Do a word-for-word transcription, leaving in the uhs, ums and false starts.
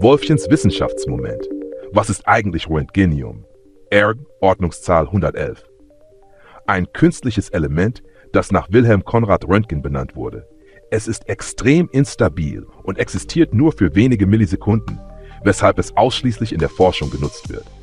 Wolffchens Wissenschaftsmoment. Was ist eigentlich Röntgenium? R, Ordnungszahl hundertelf. Ein künstliches Element, das nach Wilhelm Conrad Röntgen benannt wurde. Es ist extrem instabil und existiert nur für wenige Millisekunden, weshalb es ausschließlich in der Forschung genutzt wird.